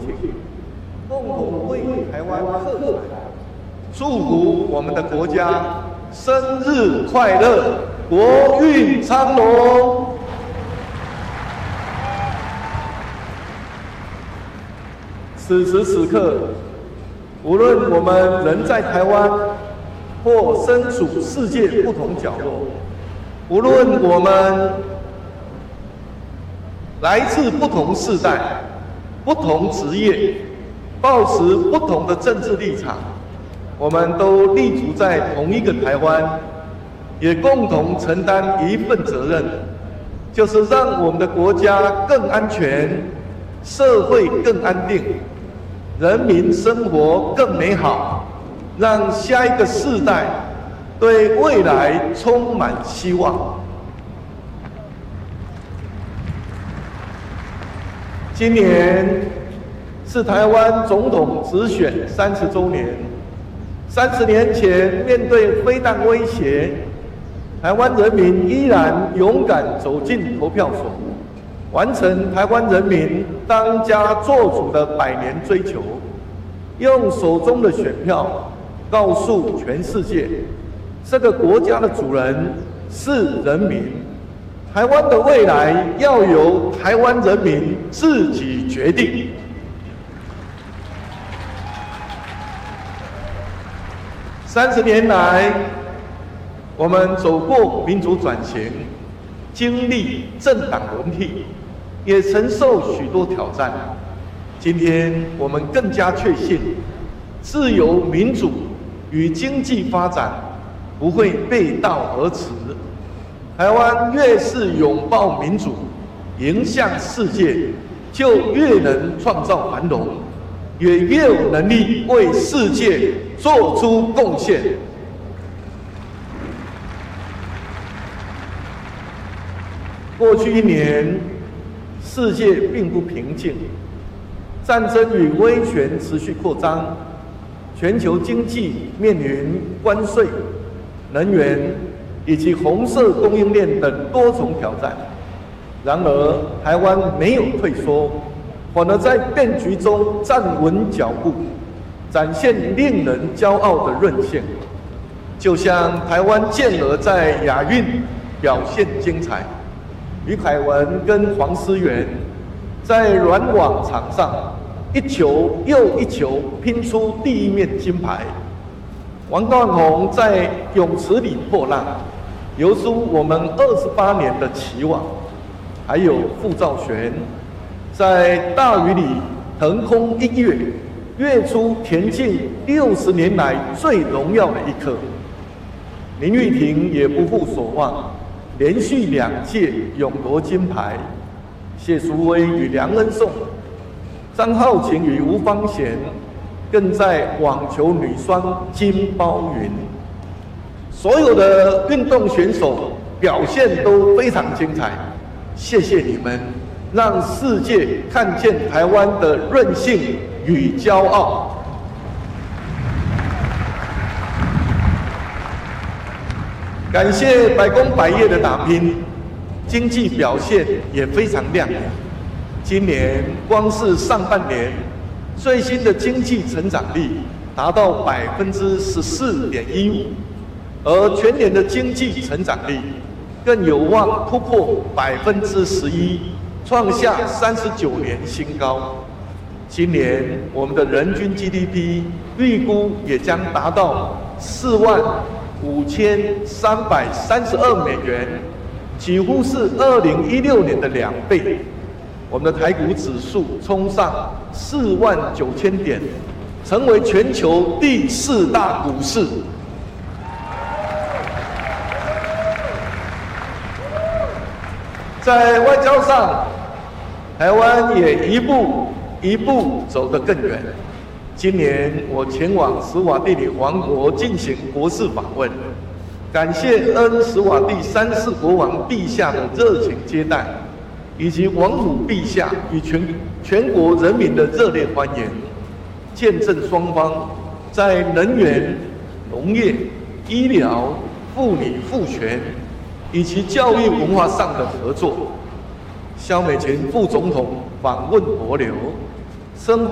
庆，共同为台湾喝彩，祝福我们的国家生日快乐，国运昌隆。此时此刻，无论我们人在台湾，或身处世界不同角落，无论我们来自不同世代、不同职业，抱持不同的政治立场，我们都立足在同一个台湾，也共同承担一份责任，就是让我们的国家更安全，社会更安定，人民生活更美好，让下一个世代对未来充满希望。今年是台湾总统直选30周年。30年前，面对飞弹威胁，台湾人民依然勇敢走进投票所，完成台湾人民当家作主的100年追求，用手中的选票告诉全世界，这个国家的主人是人民，台湾的未来要由台湾人民自己决定。30年来，我们走过民主转型，经历政党轮替，也承受许多挑战。今天我们更加确信，自由民主与经济发展不会背道而驰。台湾越是拥抱民主，迎向世界，就越能创造繁荣，也越有能力为世界做出贡献。过去1年，世界并不平静，战争与威权持续扩张，全球经济面临关税、能源以及红色供应链等多重挑战。然而，台湾没有退缩，反而在变局中站稳脚步，展现令人骄傲的韧性。就像台湾健儿在亚运表现精彩，于凯文跟黄思源在软网场上一球又一球拼出第1面金牌。王冠宏在泳池里破浪，游出我们28年的期望。还有傅兆璇在大雨里腾空一跃，跃出田径60年来最荣耀的一刻。林玉婷也不负所望，连续2届勇夺金牌。谢淑薇与梁恩颂，张浩晴与吴芳贤更在网球女双金包云。所有的运动选手表现都非常精彩，谢谢你们，让世界看见台湾的韧性与骄傲。感谢百工百业的打拼，经济表现也非常亮眼。今年光是上半年，最新的经济成长率达到14.15%，而全年的经济成长率更有望突破11%，创下39年新高。今年我们的人均 GDP 预估也将达到45332美元，几乎是2016年的2倍。我们的台股指数冲上49000点，成为全球第4大股市。在外交上，台湾也一步一步走得更远。今年我前往史瓦帝尼王国进行国事访问，感谢恩史瓦帝3世国王陛下的热情接待，以及王母陛下与全国人民的热烈欢迎，见证双方在能源、农业、医疗、妇女赋权以及教育文化上的合作。萧美琴副总统访问帛琉，深